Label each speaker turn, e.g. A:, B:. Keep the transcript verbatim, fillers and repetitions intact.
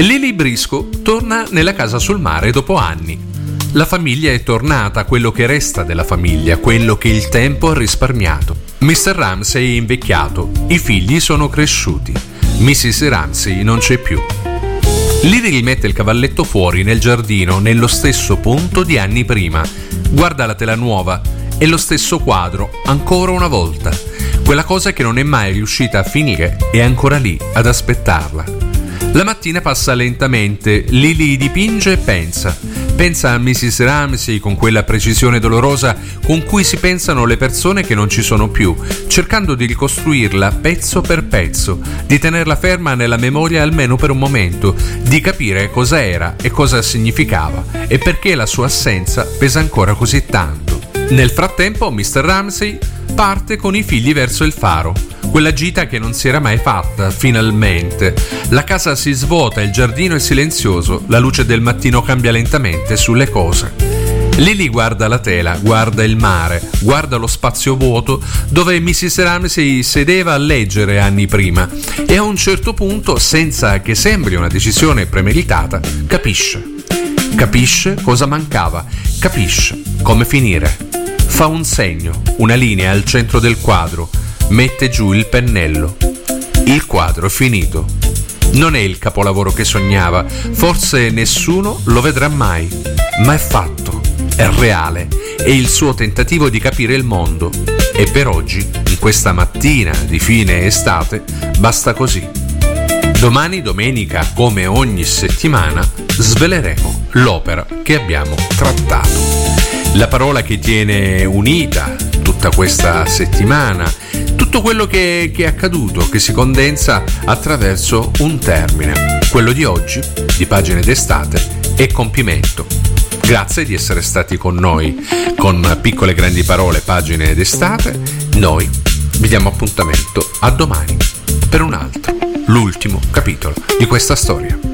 A: Lily Briscoe torna nella casa sul mare dopo anni. La famiglia è tornata, quello che resta della famiglia, quello che il tempo ha risparmiato. mister Ramsay è invecchiato, i figli sono cresciuti, missus Ramsay non c'è più. Lily rimette il cavalletto fuori nel giardino, nello stesso punto di anni prima. Guarda la tela nuova e lo stesso quadro, ancora una volta. Quella cosa che non è mai riuscita a finire è ancora lì, ad aspettarla. La mattina passa lentamente, Lily dipinge e pensa. Pensa a missus Ramsay con quella precisione dolorosa con cui si pensano le persone che non ci sono più, cercando di ricostruirla pezzo per pezzo, di tenerla ferma nella memoria almeno per un momento, di capire cosa era e cosa significava e perché la sua assenza pesa ancora così tanto. Nel frattempo mister Ramsay parte con i figli verso il faro. Quella gita che non si era mai fatta, finalmente. La casa si svuota, il giardino è silenzioso, la luce del mattino cambia lentamente sulle cose. Lily guarda la tela, guarda il mare, guarda lo spazio vuoto dove missus Ramsay sedeva a leggere anni prima e a un certo punto, senza che sembri una decisione premeditata, capisce. Capisce cosa mancava, capisce come finire. Fa un segno, una linea al centro del quadro, mette giù il pennello. Il quadro è finito. Non è il capolavoro che sognava, forse nessuno lo vedrà mai, ma è fatto, è reale, è il suo tentativo di capire il mondo. E per oggi, in questa mattina di fine estate, basta così. Domani, domenica, come ogni settimana, sveleremo l'opera che abbiamo trattato. La parola che tiene unita tutta questa settimana, tutto quello che, che è accaduto, che si condensa attraverso un termine. Quello di oggi, di Pagine d'estate, è compimento. Grazie di essere stati con noi con Piccole Grandi Parole, Pagine d'estate. Noi vi diamo appuntamento a domani per un altro, l'ultimo capitolo di questa storia.